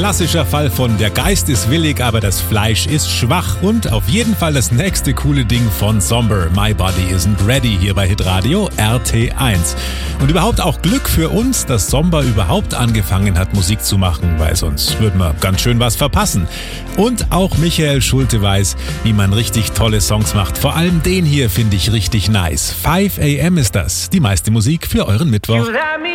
klassischer Fall von der Geist ist willig, aber das Fleisch ist schwach. Und auf jeden Fall das nächste coole Ding von Zomber, My Body Isn't Ready, hier bei Hitradio RT1. Und überhaupt auch Glück für uns, dass Zomber überhaupt angefangen hat, Musik zu machen, weil sonst würden wir ganz schön was verpassen. Und auch Michael Schulte weiß, wie man richtig tolle Songs macht. Vor allem den hier finde ich richtig nice. 5 AM ist das, die meiste Musik für euren Mittwoch.